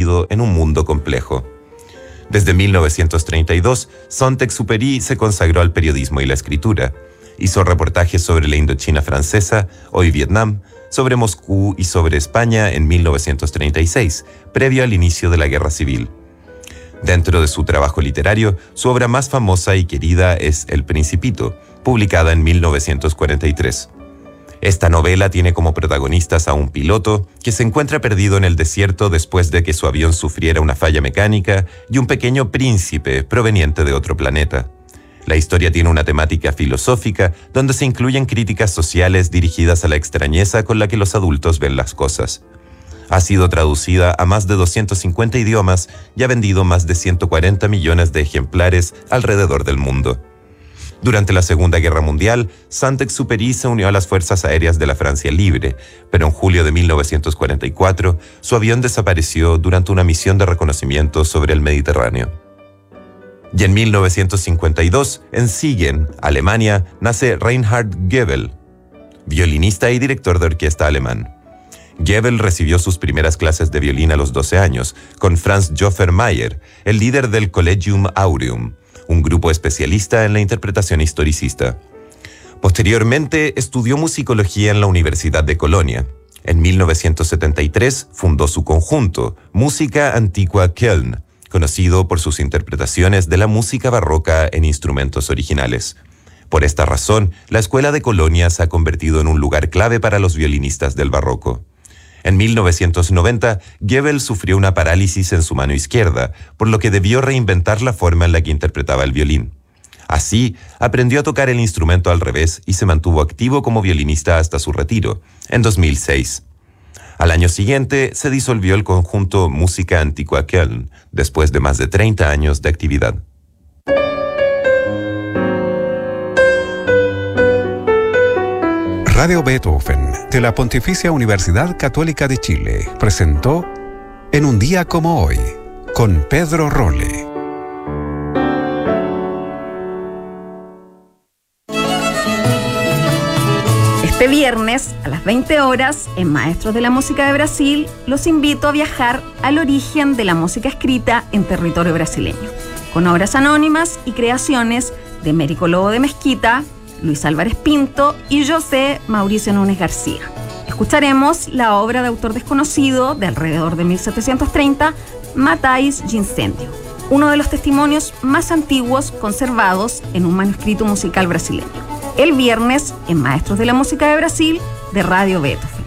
perdido en un mundo complejo. Desde 1932, Saint-Exupéry se consagró al periodismo y la escritura. Hizo reportajes sobre la Indochina francesa, hoy Vietnam, sobre Moscú y sobre España en 1936, previo al inicio de la Guerra Civil. Dentro de su trabajo literario, su obra más famosa y querida es El Principito, publicada en 1943. Esta novela tiene como protagonistas a un piloto que se encuentra perdido en el desierto después de que su avión sufriera una falla mecánica y un pequeño príncipe proveniente de otro planeta. La historia tiene una temática filosófica donde se incluyen críticas sociales dirigidas a la extrañeza con la que los adultos ven las cosas. Ha sido traducida a más de 250 idiomas y ha vendido más de 140 millones de ejemplares alrededor del mundo. Durante la Segunda Guerra Mundial, Saint-Exupéry se unió a las Fuerzas Aéreas de la Francia Libre, pero en julio de 1944 su avión desapareció durante una misión de reconocimiento sobre el Mediterráneo. Y en 1952, en Siegen, Alemania, nace Reinhard Goebel, violinista y director de orquesta alemán. Goebel recibió sus primeras clases de violín a los 12 años, con Franz Josef Mayer, el líder del Collegium Aureum, un grupo especialista en la interpretación historicista. Posteriormente, estudió musicología en la Universidad de Colonia. En 1973, fundó su conjunto, Música Antiqua Köln, conocido por sus interpretaciones de la música barroca en instrumentos originales. Por esta razón, la Escuela de Colonia se ha convertido en un lugar clave para los violinistas del barroco. En 1990, Goebel sufrió una parálisis en su mano izquierda, por lo que debió reinventar la forma en la que interpretaba el violín. Así, aprendió a tocar el instrumento al revés y se mantuvo activo como violinista hasta su retiro, en 2006. Al año siguiente, se disolvió el conjunto Música Antiqua Köln, después de más de 30 años de actividad. Radio Beethoven, de la Pontificia Universidad Católica de Chile, presentó En un día como hoy, con Pedro Rolle. Este viernes, a las 20 horas, en Maestros de la Música de Brasil, los invito a viajar al origen de la música escrita en territorio brasileño, con obras anónimas y creaciones de Mérico Lobo de Mesquita, Luis Álvarez Pinto y José Mauricio Núñez García. Escucharemos la obra de autor desconocido de alrededor de 1730, Mathais de Incendio, uno de los testimonios más antiguos conservados en un manuscrito musical brasileño. El viernes, en Maestros de la Música de Brasil, de Radio Beethoven.